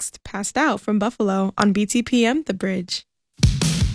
Next, Passed Out from Buffalo on BTPM The Bridge.